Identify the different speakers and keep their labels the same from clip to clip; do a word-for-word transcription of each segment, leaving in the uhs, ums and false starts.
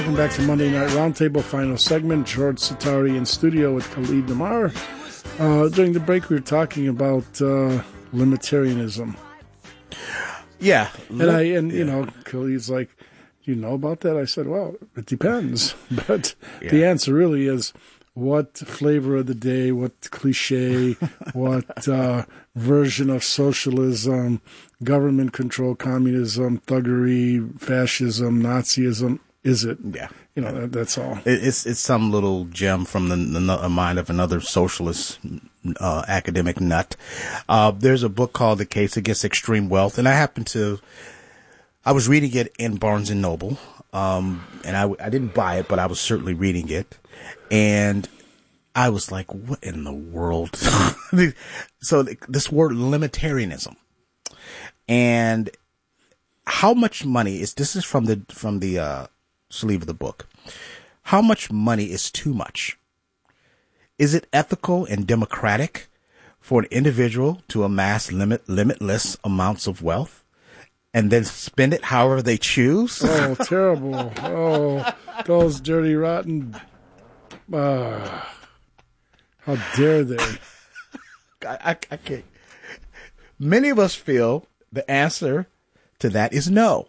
Speaker 1: Welcome back to Monday Night Roundtable, final segment. George Satari in studio with Khalid Namar. Uh, during the break, we were talking about uh, limitarianism.
Speaker 2: Yeah.
Speaker 1: And, I, and yeah. you know, Khalid's like, do you know about that? I said, well, it depends. But yeah. the answer really is, what flavor of the day, what cliche, what uh, version of socialism, government control, communism, thuggery, fascism, Nazism is it?
Speaker 2: Yeah.
Speaker 1: You know, that, that's all.
Speaker 2: It's it's some little gem from the, the mind of another socialist uh, academic nut. Uh, there's a book called The Case Against Extreme Wealth, and I happened to, I was reading it in Barnes and Noble, um, and I, I didn't buy it, but I was certainly reading it. And I was like, what in the world? So this word limitarianism, and how much money is, this is from the, from the, uh, sleeve of the book. How much money is too much? Is it ethical and democratic for an individual to amass limit, limitless amounts of wealth and then spend it however they choose?
Speaker 1: Oh, terrible. Oh, those dirty, rotten. Uh, how dare they?
Speaker 2: I, I, I can't. Many of us feel the answer to that is no.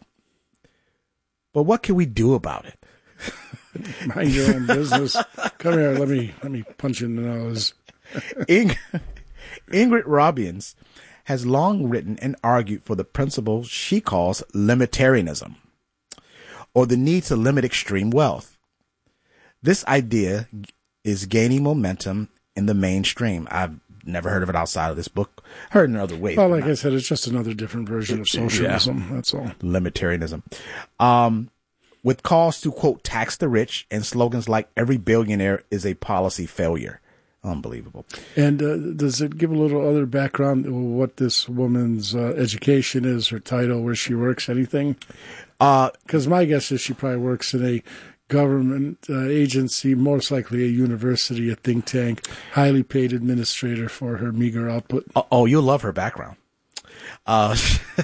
Speaker 2: But what can we do about it?
Speaker 1: Mind your own business. Come here, let me let me punch you in the nose.
Speaker 2: Ing- Ingrid Robbins has long written and argued for the principle she calls limitarianism, or the need to limit extreme wealth. This idea is gaining momentum in the mainstream. I've never heard of it outside of this book. Heard in other ways.
Speaker 1: Well, like I said, it's just another different version of socialism. Yeah. That's all.
Speaker 2: Limitarianism. Um, with calls to, quote, tax the rich and slogans like every billionaire is a policy failure. Unbelievable.
Speaker 1: And uh, does it give a little other background of what this woman's uh, education is, her title, where she works, anything? Because uh, my guess is she probably works in a government uh, agency, most likely a university, a think tank, highly paid administrator for her meager output.
Speaker 2: Oh, oh you'll love her background. Uh,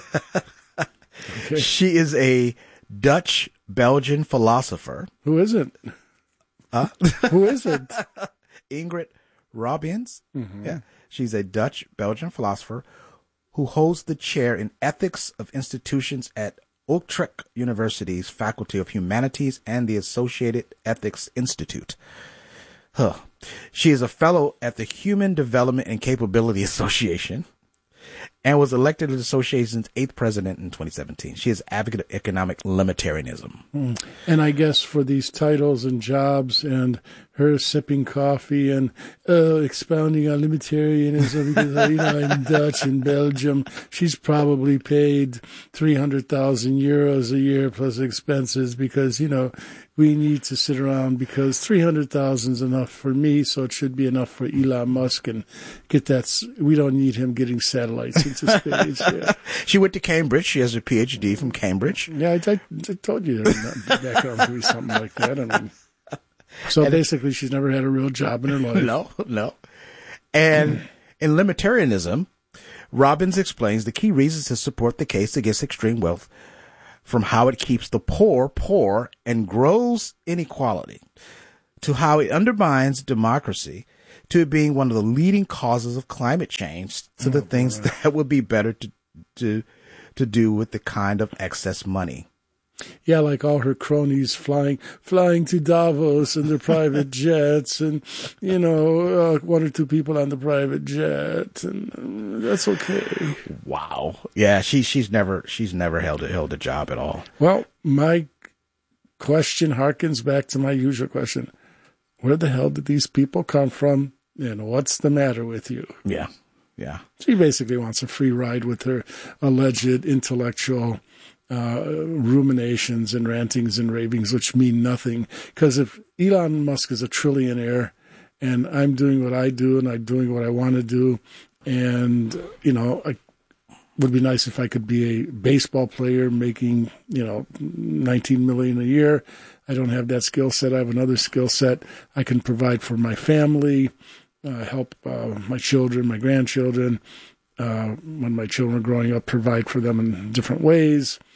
Speaker 2: okay. She is a Dutch-Belgian philosopher.
Speaker 1: Who is it?
Speaker 2: Huh?
Speaker 1: Who is it?
Speaker 2: Ingrid Robbins.
Speaker 1: Mm-hmm.
Speaker 2: Yeah, she's a Dutch-Belgian philosopher who holds the chair in ethics of institutions at Utrecht University's Faculty of Humanities and the Associated Ethics Institute. Huh. She is a fellow at the Human Development and Capability Association and was elected as the association's eighth president in twenty seventeen. She is advocate of economic limitarianism.
Speaker 1: Mm. And I guess for these titles and jobs and her sipping coffee and uh, expounding on limitarianism because, you know, I'm Dutch in Belgium, she's probably paid three hundred thousand euros a year plus expenses because, you know, we need to sit around because three hundred thousand is enough for me, so it should be enough for Elon Musk and get that. We don't need him getting satellites into space. Yeah.
Speaker 2: She went to Cambridge. She has a P H D from Cambridge.
Speaker 1: Yeah, I, I, I told you that background to be something like that. I mean, so and basically, she's never had a real job in her life.
Speaker 2: No, no. And in limitarianism, Robbins explains the key reasons to support the case against extreme wealth, from how it keeps the poor poor and grows inequality, to how it undermines democracy, to it being one of the leading causes of climate change, to oh, the things boy. that would be better to to to do with the kind of excess money.
Speaker 1: Yeah, like all her cronies flying flying to Davos in their private jets, and you know, uh, one or two people on the private jet, and uh, that's okay.
Speaker 2: Wow. Yeah, she she's never she's never held a held a job at all.
Speaker 1: Well, my question harkens back to my usual question: where the hell did these people come from, and what's the matter with you?
Speaker 2: Yeah, yeah.
Speaker 1: She basically wants a free ride with her alleged intellectual Uh, ruminations and rantings and ravings, which mean nothing. Because if Elon Musk is a trillionaire and I'm doing what I do and I'm doing what I want to do, and, you know, it would be nice if I could be a baseball player making, you know, nineteen million dollars a year. I don't have that skill set. I have another skill set. I can provide for my family, uh, help uh, my children, my grandchildren, uh, when my children are growing up, provide for them in different ways.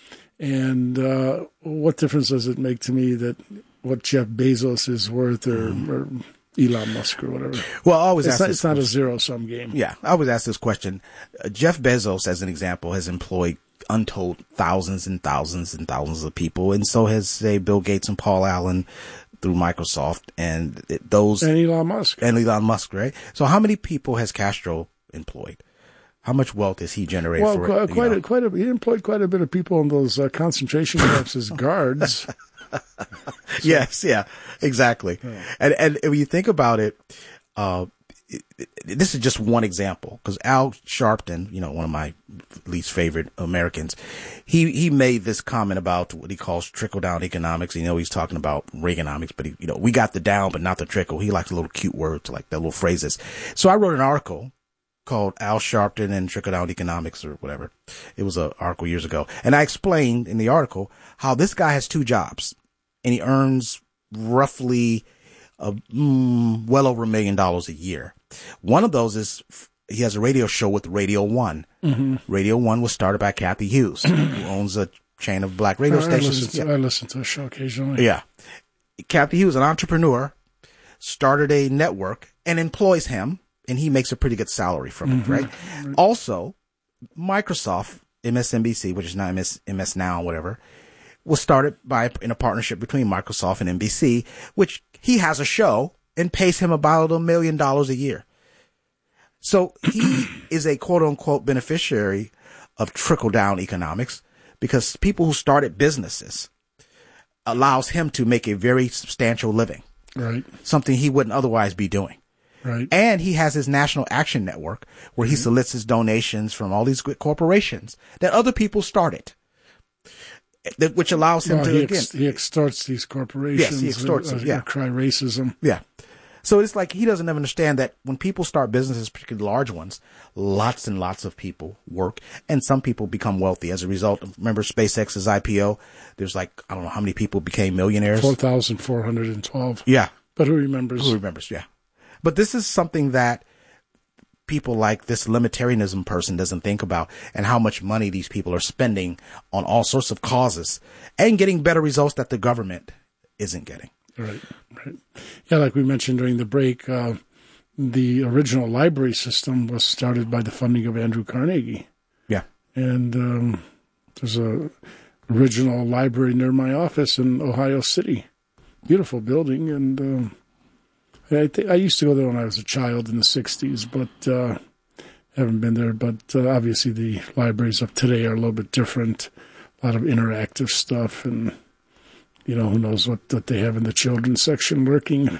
Speaker 1: And uh, what difference does it make to me that what Jeff Bezos is worth or, mm. or Elon Musk or whatever?
Speaker 2: Well, I always
Speaker 1: it's
Speaker 2: ask
Speaker 1: not,
Speaker 2: this
Speaker 1: it's not a zero-sum game.
Speaker 2: Yeah, I always ask this question. Uh, Jeff Bezos, as an example, has employed untold thousands and thousands and thousands of people, and so has, say, Bill Gates and Paul Allen through Microsoft, and it, those
Speaker 1: and Elon Musk
Speaker 2: and Elon Musk, right? So, how many people has Castro employed? How much wealth has he generated?
Speaker 1: Well,
Speaker 2: for
Speaker 1: quite,
Speaker 2: it,
Speaker 1: quite,
Speaker 2: a,
Speaker 1: quite a, he employed quite a bit of people in those uh, concentration camps as guards. So.
Speaker 2: Yes, yeah, exactly. Yeah. And and when you think about it, uh, it, it, this is just one example, because Al Sharpton, you know, one of my least favorite Americans, he he made this comment about what he calls trickle down economics. You know, he's talking about Reaganomics, but he, you know, we got the down, but not the trickle. He likes little cute words like that, little phrases. So I wrote an article called Al Sharpton and Trickle Down Economics or whatever. It was an article years ago. And I explained in the article how this guy has two jobs and he earns roughly uh, mm, well over a million dollars a year. One of those is he has a radio show with Radio One. Mm-hmm. Radio One was started by Kathy Hughes, who owns a chain of black radio
Speaker 1: I
Speaker 2: stations.
Speaker 1: Listen to,
Speaker 2: yeah.
Speaker 1: I listen to a show occasionally.
Speaker 2: Yeah. Kathy Hughes, an entrepreneur, started a network and employs him. And he makes a pretty good salary from it, mm-hmm. right? right? Also, Microsoft, M S N B C, which is now M S, M S Now, whatever, was started by in a partnership between Microsoft and N B C, which he has a show and pays him about a million dollars a year. So he is a quote unquote beneficiary of trickle down economics, because people who started businesses allows him to make a very substantial living,
Speaker 1: right?
Speaker 2: Something he wouldn't otherwise be doing.
Speaker 1: Right.
Speaker 2: And he has his National Action Network where he mm-hmm. solicits donations from all these good corporations that other people started, that, which allows him
Speaker 1: well,
Speaker 2: to,
Speaker 1: he
Speaker 2: again.
Speaker 1: Ex- he extorts these corporations.
Speaker 2: Yes, he extorts
Speaker 1: uh,
Speaker 2: them, yeah.
Speaker 1: Cry racism.
Speaker 2: Yeah. So it's like he doesn't understand that when people start businesses, particularly large ones, lots and lots of people work, and some people become wealthy as a result. Remember SpaceX's I P O? There's like, I don't know how many people became millionaires.
Speaker 1: four thousand four hundred twelve.
Speaker 2: Yeah.
Speaker 1: But who remembers?
Speaker 2: Who remembers, yeah. But this is something that people like this limitarianism person doesn't think about, and how much money these people are spending on all sorts of causes and getting better results that the government isn't getting.
Speaker 1: Right, right. Yeah, like we mentioned during the break, uh, the original library system was started by the funding of Andrew Carnegie.
Speaker 2: Yeah.
Speaker 1: And um, there's a original library near my office in Ohio City. Beautiful building, and um, I, th- I used to go there when I was a child in the sixties, but uh, haven't been there. But uh, obviously the libraries of today are a little bit different, a lot of interactive stuff, and you know, who knows what, what they have in the children's section lurking.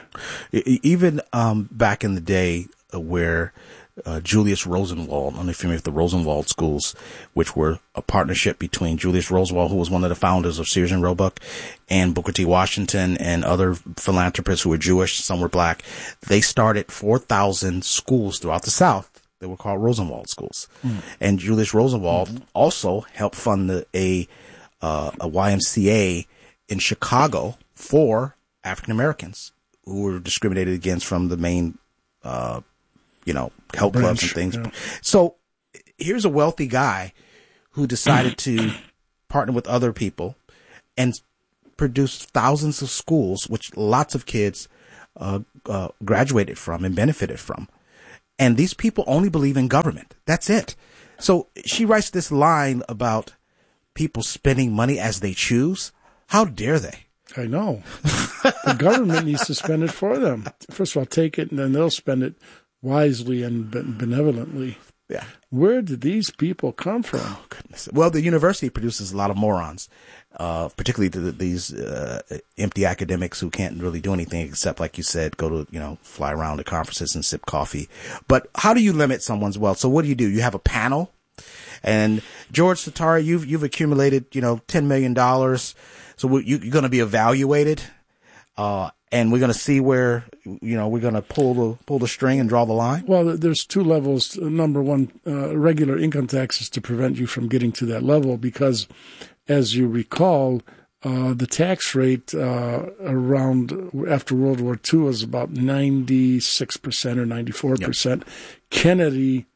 Speaker 2: Even um, back in the day where uh, Julius Rosenwald, I don't know if you're familiar with the Rosenwald schools, which were a partnership between Julius Rosenwald, who was one of the founders of Sears and Roebuck, and Booker T. Washington and other philanthropists who were Jewish, some were black. They started four thousand schools throughout the South. They were called Rosenwald schools. Mm. And Julius Rosenwald mm-hmm. also helped fund the, a, uh, a Y M C A in Chicago for African Americans who were discriminated against from the main, uh, you know, health
Speaker 1: Branch,
Speaker 2: clubs and things.
Speaker 1: Yeah.
Speaker 2: So here's a wealthy guy who decided to partner with other people and produce thousands of schools, which lots of kids uh, uh, graduated from and benefited from. And these people only believe in government. That's it. So she writes this line about people spending money as they choose. How dare they?
Speaker 1: I know. The government needs to spend it for them. First of all, take it, and then they'll spend it wisely and benevolently.
Speaker 2: Yeah.
Speaker 1: Where did these people come from?
Speaker 2: Oh, goodness. Well, the university produces a lot of morons, uh, particularly the, these uh, empty academics who can't really do anything except, like you said, go to, you know, fly around to conferences and sip coffee. But how do you limit someone's wealth? So what do you do? You have a panel. And George Satara, you've you've accumulated, you know, ten million dollars. So you, you're going to be evaluated, uh, and we're going to see where, you know, we're going to pull the pull the string and draw the line.
Speaker 1: Well, there's two levels. Number one, uh, regular income taxes to prevent you from getting to that level, because, as you recall, uh, the tax rate uh, around after World War Two was about ninety-six percent or ninety-four percent. Yep. Kennedy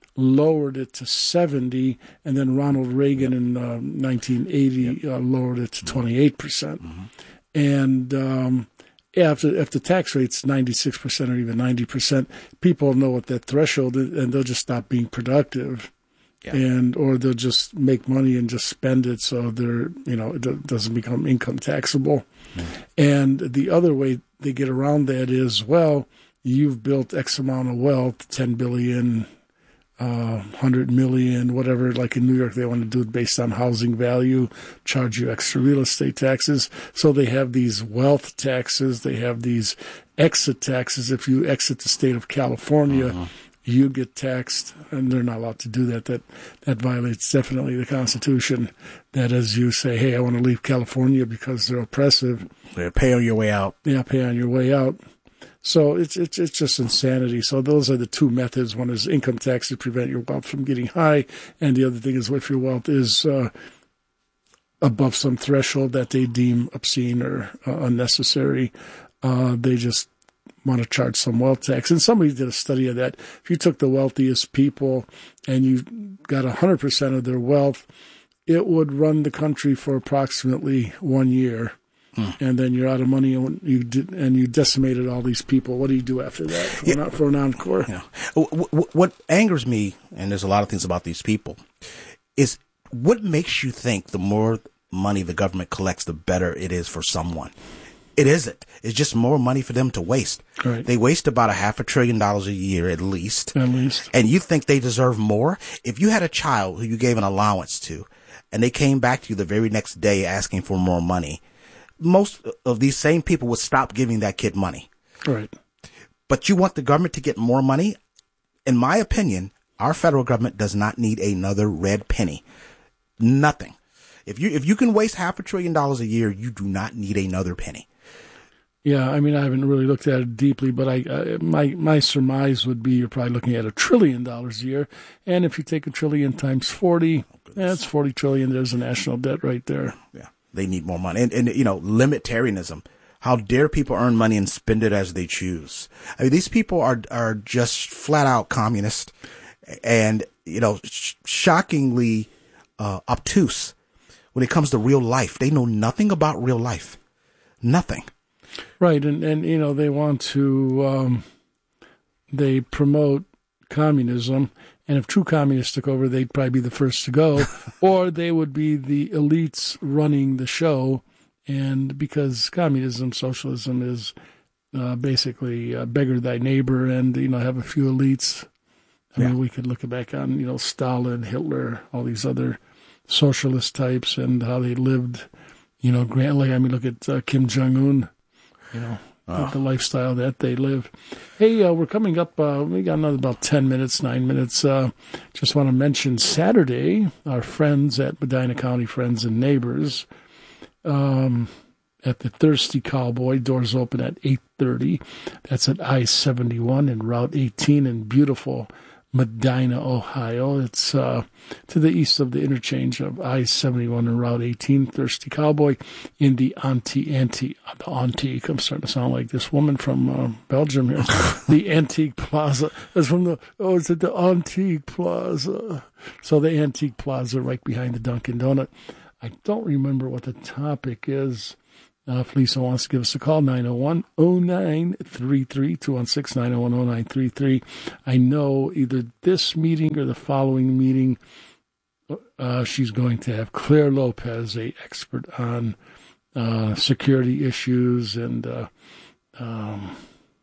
Speaker 1: lowered it to seventy, and then Ronald Reagan in uh, nineteen eighty uh, lowered it to twenty-eight percent. Mm-hmm. And um, yeah, if the, if the tax rate's ninety-six percent or even ninety percent, people know what that threshold is, and they'll just stop being productive. Yeah. And or they'll just make money and just spend it, so they're you know it doesn't become income taxable. Mm-hmm. And the other way they get around that is, well, you've built X amount of wealth, ten billion, uh, one hundred million, whatever. Like in New York, they want to do it based on housing value, charge you extra real estate taxes. So they have these wealth taxes. They have these exit taxes. If you exit the state of California, uh-huh. you get taxed, and they're not allowed to do that. That that violates definitely the Constitution. That as you say, hey, I want to leave California because they're oppressive.
Speaker 2: They're pay on your way out.
Speaker 1: Yeah, pay on your way out. So it's it's it's just insanity. So those are the two methods. One is income tax to prevent your wealth from getting high, and the other thing is if your wealth is uh, above some threshold that they deem obscene or uh, unnecessary, uh, they just want to charge some wealth tax. And somebody did a study of that. If you took the wealthiest people and you got one hundred percent of their wealth, it would run the country for approximately one year. Hmm. And then you're out of money, and you did, and you decimated all these people. What do you do after that for, yeah. an, for an encore?
Speaker 2: Yeah. What angers me, and there's a lot of things about these people, is what makes you think the more money the government collects, the better it is for someone. It isn't. It's just more money for them to waste.
Speaker 1: Right.
Speaker 2: They waste about a half a trillion dollars a year at least.
Speaker 1: At least.
Speaker 2: And you think they deserve more? If you had a child who you gave an allowance to, and they came back to you the very next day asking for more money, most of these same people would stop giving that kid money.
Speaker 1: Right.
Speaker 2: But you want the government to get more money? In my opinion, our federal government does not need another red penny. Nothing. If you if you can waste half a trillion dollars a year, you do not need another penny.
Speaker 1: Yeah, I mean, I haven't really looked at it deeply, but I, I my my surmise would be you're probably looking at a trillion dollars a year. And if you take a trillion times forty, oh, that's forty trillion. There's a national debt right there.
Speaker 2: Yeah. They need more money. And, and, you know, limitarianism. How dare people earn money and spend it as they choose? I mean, these people are are just flat out communist and, you know, sh- shockingly uh, obtuse when it comes to real life. They know nothing about real life. Nothing.
Speaker 1: Right. And, and you know, they want to, um, they promote communism. And if true communists took over, they'd probably be the first to go, or they would be the elites running the show. And because communism, socialism is uh, basically uh, beggar thy neighbor, and you know have a few elites. I yeah. mean, we could look back on you know Stalin, Hitler, all these other socialist types, and how they lived. You know, grandly. I mean, look at uh, Kim Jong Un. You know. Oh. The lifestyle that they live. Hey, uh, we're coming up. Uh, we got another about ten minutes, nine minutes. Uh, just want to mention Saturday, our friends at Medina County Friends and Neighbors um, at the Thirsty Cowboy. Doors open at eight thirty. That's at I seventy-one and Route eighteen in beautiful Medina, Ohio. It's uh, to the east of the interchange of I seventy-one and Route eighteen. Thirsty Cowboy in the Antique, Antique, the Antique. I'm starting to sound like this woman from uh, Belgium here. The Antique Plaza. That's from the, oh, it's at the Antique Plaza. So the Antique Plaza right behind the Dunkin' Donut. I don't remember what the topic is. Uh, if Lisa wants to give us a call, nine oh one, oh nine three three, two one six, nine oh one, oh nine three three. I know either this meeting or the following meeting, uh, she's going to have Claire Lopez, a expert on uh, security issues and uh, um,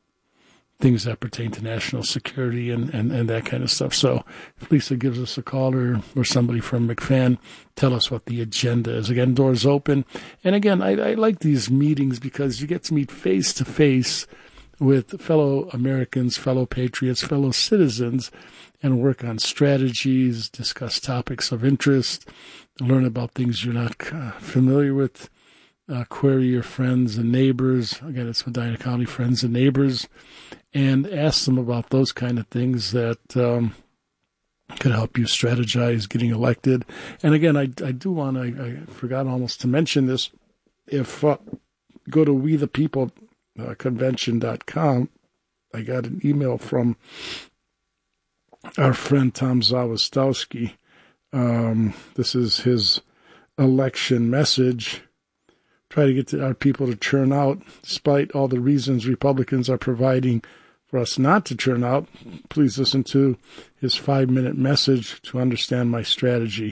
Speaker 1: things that pertain to national security and, and, and that kind of stuff. So if Lisa gives us a call or, or somebody from McFan, tell us what the agenda is. Again, doors open. And again, I, I like these meetings because you get to meet face-to-face with fellow Americans, fellow patriots, fellow citizens, and work on strategies, discuss topics of interest, learn about things you're not uh, familiar with, uh, query your friends and neighbors. Again, it's Medina County Friends and Neighbors. And ask them about those kind of things that um, could help you strategize getting elected. And again, I, I do want to, I forgot almost to mention this. If uh, go to we the people convention dot com, I got an email from our friend Tom Zawistowski. Um, this is his election message. Try to get to our people to turn out, despite all the reasons Republicans are providing for us not to turn out. Please listen to his five-minute message to understand my strategy.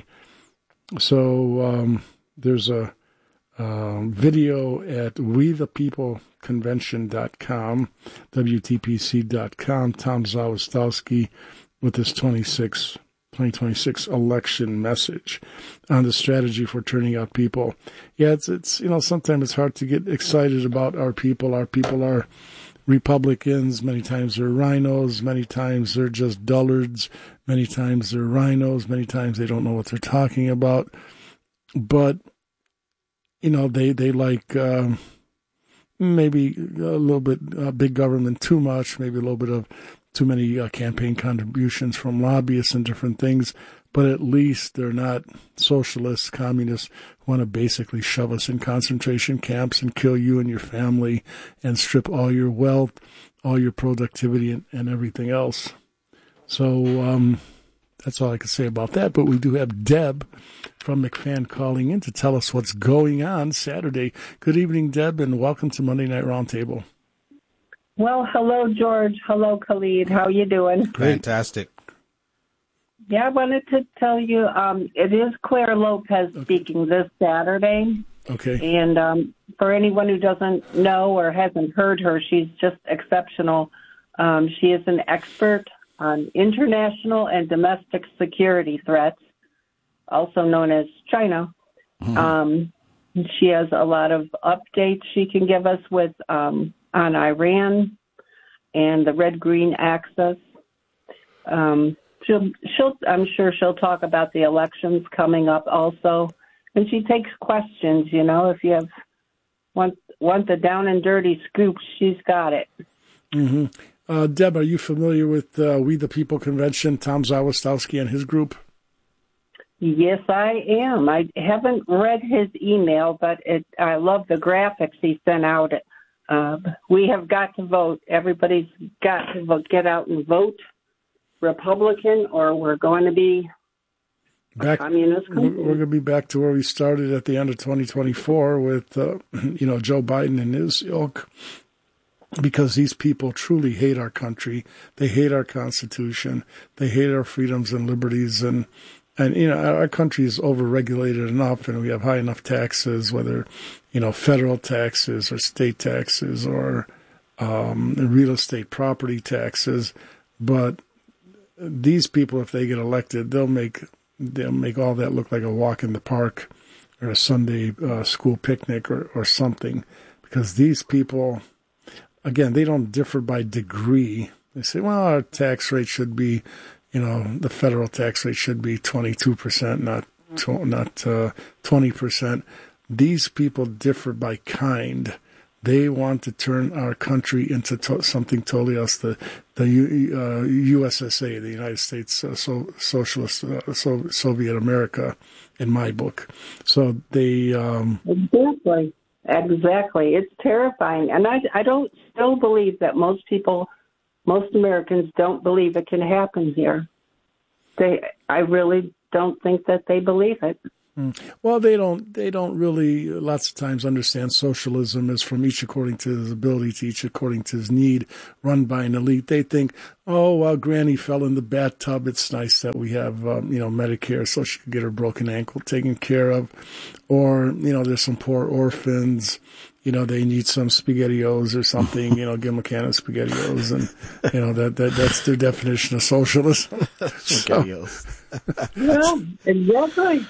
Speaker 1: So um, there's a um, video at we the people convention dot com, W T P C dot com, Tom Zawistowski with his twenty twenty-six election message on the strategy for turning out people. Yeah, it's, it's you know, sometimes it's hard to get excited about our people. Our people are Republicans. Many times they're rhinos. Many times they're just dullards. Many times they're rhinos. Many times they don't know what they're talking about. But, you know, they, they like um, maybe a little bit uh, big government too much, maybe a little bit of too many uh, campaign contributions from lobbyists and different things. But at least they're not socialists, communists who want to basically shove us in concentration camps and kill you and your family and strip all your wealth, all your productivity, and, and everything else. So um, that's all I can say about that. But we do have Deb from McFan calling in to tell us what's going on Saturday. Good evening, Deb, and welcome to Monday Night Roundtable.
Speaker 3: Well, hello, George. Hello, Khalid. How you doing?
Speaker 2: Fantastic.
Speaker 3: Yeah, I wanted to tell you, um, it is Claire Lopez okay. speaking this Saturday.
Speaker 1: Okay.
Speaker 3: And um, for anyone who doesn't know or hasn't heard her, she's just exceptional. Um, she is an expert on international and domestic security threats, also known as China. Mm-hmm. Um, she has a lot of updates she can give us with um, on Iran and the red-green axis. Um, she'll, she'll, I'm sure she'll talk about the elections coming up also. And she takes questions, you know, if you have want, want the down and dirty scoop, she's got it.
Speaker 1: Mm-hmm. Uh, Deb, are you familiar with uh, We the People Convention, Tom Zawistowski and his group?
Speaker 3: Yes, I am. I haven't read his email, but it, I love the graphics he sent out. Uh, we have got to vote. Everybody's got to vote, get out and vote Republican, or we're going to be
Speaker 1: back.
Speaker 3: Communist country.
Speaker 1: We're going to be back to where we started at the end of twenty twenty-four with, uh, you know, Joe Biden and his ilk, because these people truly hate our country. They hate our Constitution. They hate our freedoms and liberties. And, and you know, our country is overregulated enough, and we have high enough taxes, whether, you know, federal taxes or state taxes or um, real estate property taxes. But these people, if they get elected, they'll make they'll make all that look like a walk in the park or a Sunday uh, school picnic or, or something. Because these people, again, they don't differ by degree. They say, well, our tax rate should be, you know, the federal tax rate should be twenty-two percent, not not uh, twenty percent. These people differ by kind. They want to turn our country into to- something totally else. The the U, uh, U S S A, the United States uh, so, Socialist uh, so, Soviet America, in my book. So they um,
Speaker 3: exactly, exactly. It's terrifying, and I I don't still believe that most people, most Americans don't believe it can happen here. They, I really don't think that they believe it.
Speaker 1: Well, they don't. They don't really. Lots of times, understand socialism is from each according to his ability, to each according to his need, run by an elite. They think, oh, well, Granny fell in the bathtub. It's nice that we have, um, you know, Medicare, so she could get her broken ankle taken care of, or you know, there's some poor orphans. You know, they need some SpaghettiOs or something. You know, give them a can of SpaghettiOs, and you know that that that's their definition of socialism.
Speaker 2: SpaghettiOs.
Speaker 3: Well, exactly.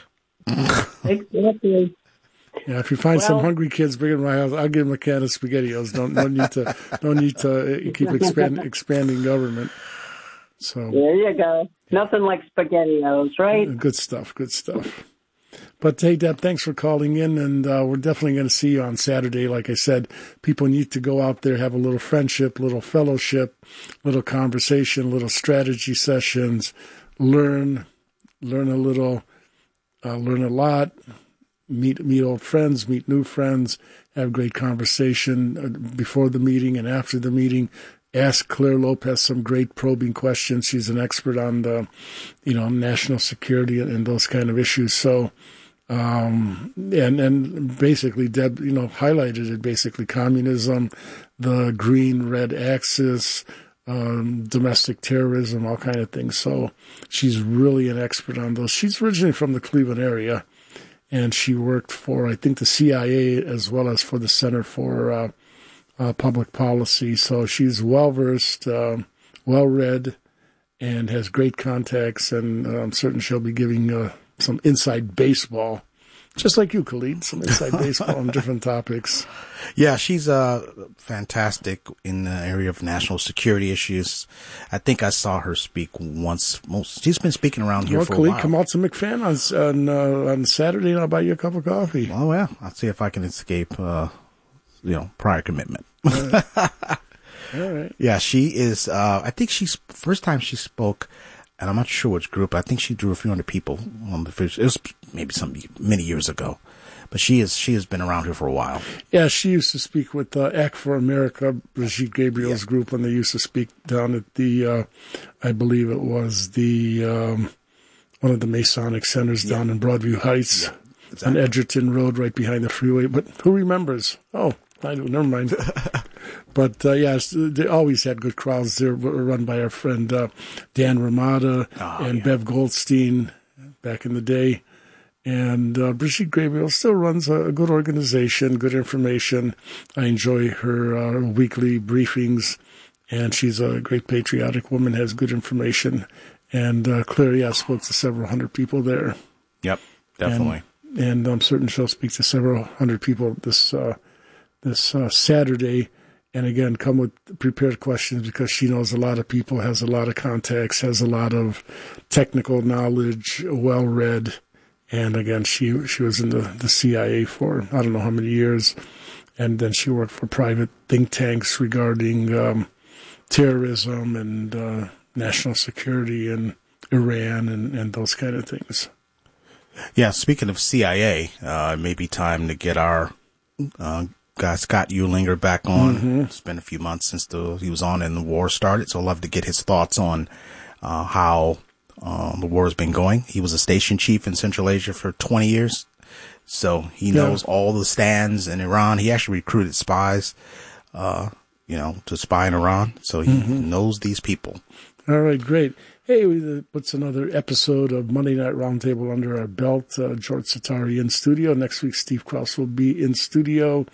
Speaker 3: Exactly.
Speaker 1: Yeah, if you find
Speaker 3: well,
Speaker 1: some hungry kids, bring them to my house. I'll give them a can of SpaghettiOs. Don't don't need to don't need to keep expand, expanding government. So
Speaker 3: there you go. Nothing like SpaghettiOs, right?
Speaker 1: Good stuff. Good stuff. But hey, Deb, thanks for calling in, and uh, we're definitely going to see you on Saturday. Like I said, people need to go out there, have a little friendship, little fellowship, little conversation, little strategy sessions, learn, learn a little. Uh, learn a lot, meet meet old friends, meet new friends, have great conversation before the meeting and after the meeting, ask Claire Lopez some great probing questions. She's an expert on the, you know, national security and, and those kind of issues. So, um, and and basically, Deb, you know, highlighted it. Basically, communism, the green-red axis, um, domestic terrorism, all kind of things. So she's really an expert on those. She's originally from the Cleveland area, and she worked for, I think, the C I A as well as for the Center for uh, uh, Public Policy. So she's well-versed, uh, well-read, and has great contacts, and uh, I'm certain she'll be giving uh, some inside baseball, just like you, Khalid, some inside baseball on different topics.
Speaker 2: Yeah, she's uh, fantastic in the area of national security issues. I think I saw her speak once. Most She's been speaking around here
Speaker 1: well,
Speaker 2: for
Speaker 1: Khalid,
Speaker 2: a while.
Speaker 1: Come out to McFan on on, uh, on Saturday, and I'll buy you a cup of coffee.
Speaker 2: Oh, yeah. I'll see if I can escape, uh, you know, prior commitment.
Speaker 1: Uh, all right.
Speaker 2: Yeah, she is, uh, I think she's, first time she spoke, and I'm not sure which group, I think she drew a few hundred people on the fish. It was maybe some, many years ago. But she is, she has been around here for a while.
Speaker 1: Yeah, she used to speak with uh, Act for America, Brigitte Gabriel's yeah. group, when they used to speak down at the, uh, I believe it was the, um, one of the Masonic centers yeah. down in Broadview Heights, yeah, exactly. on Edgerton Road, right behind the freeway. But who remembers? Oh, I don't, never mind. But, uh, yes, they always had good crowds. They were run by our friend uh, Dan Ramada oh, and yeah. Bev Goldstein back in the day. And uh, Brigitte Gabriel still runs a, a good organization, good information. I enjoy her uh, weekly briefings, and she's a great patriotic woman, has good information. And uh, clearly, I spoke to several hundred people there.
Speaker 2: Yep, definitely.
Speaker 1: And, and I'm certain she'll speak to several hundred people this uh, this uh, Saturday. And again, come with prepared questions because she knows a lot of people, has a lot of contacts, has a lot of technical knowledge, well-read. And again, she she was in the, the C I A for I don't know how many years. And then she worked for private think tanks regarding um, terrorism and uh, national security and Iran and, and those kind of things.
Speaker 2: Yeah, speaking of C I A, uh, it may be time to get our uh, guy Scott Eulinger back on. Mm-hmm. It's been a few months since the, he was on and the war started, so I'd love to get his thoughts on uh, how uh, the war has been going. He was a station chief in Central Asia for twenty years, so he yeah. knows all the stands in Iran. He actually recruited spies, uh, you know, to spy in Iran, so he mm-hmm. knows these people.
Speaker 1: All right, great. Hey, we puts another episode of Monday Night Roundtable under our belt. Uh, George Satari in studio. Next week, Steve Krause will be in studio.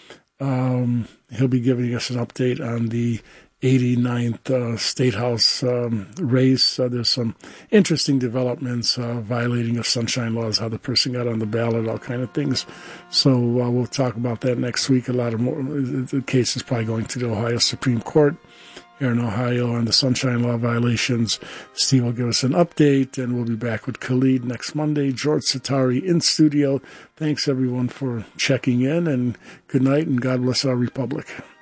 Speaker 1: Um, he'll be giving us an update on the eighty-ninth uh, State House um, race. Uh, there's some interesting developments, uh, violating of sunshine laws, how the person got on the ballot, all kind of things. So uh, we'll talk about that next week. A lot of more. The case is probably going to the Ohio Supreme Court here in Ohio on the sunshine law violations. Steve will give us an update, and we'll be back with Khalid next Monday. George Satari in studio. Thanks, everyone, for checking in, and good night, and God bless our republic.